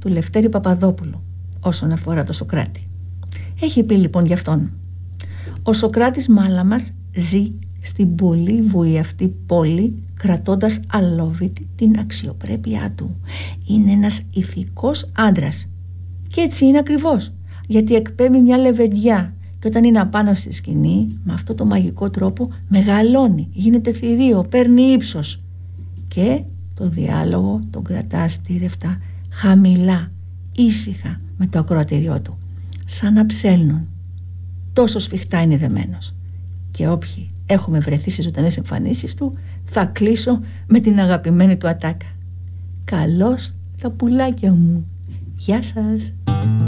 του Λευτέρη Παπαδόπουλου όσον αφορά το Σωκράτη. Έχει πει λοιπόν γι' αυτόν: ο Σωκράτης Μάλαμας ζει στην πολύ βουή πόλη, κρατώντας αλόβητη την αξιοπρέπειά του. Είναι ένας ηθικός άντρας. Και έτσι είναι ακριβώς, γιατί εκπέμπει μια λεβεντιά και όταν είναι απάνω στη σκηνή, με αυτό το μαγικό τρόπο μεγαλώνει, γίνεται θηρίο, παίρνει ύψος και το διάλογο τον κρατά στήρευτα, χαμηλά, ήσυχα με το ακροατήριό του, σαν να ψέλνουν. Τόσο σφιχτά είναι δεμένος. Και όποιοι έχουμε βρεθεί σε ζωντανές εμφανίσεις του, θα κλείσω με την αγαπημένη του ατάκα: καλώς τα πουλάκια μου. Γεια σας.